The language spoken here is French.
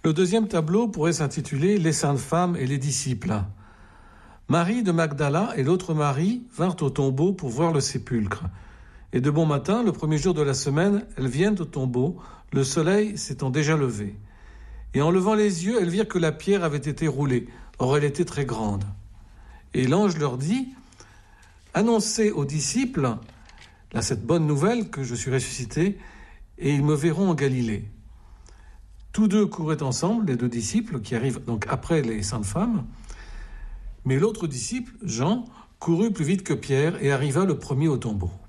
Le deuxième tableau pourrait s'intituler « Les saintes femmes et les disciples ». Marie de Magdala et l'autre Marie vinrent au tombeau pour voir le sépulcre. Et de bon matin, le premier jour de la semaine, elles viennent au tombeau, le soleil s'étant déjà levé. Et en levant les yeux, elles virent que la pierre avait été roulée. Or, elle était très grande. Et l'ange leur dit « Annoncez aux disciples cette bonne nouvelle que je suis ressuscité, et ils me verront en Galilée. » Tous deux couraient ensemble, les deux disciples, qui arrivent donc après les saintes femmes. Mais l'autre disciple, Jean, courut plus vite que Pierre et arriva le premier au tombeau.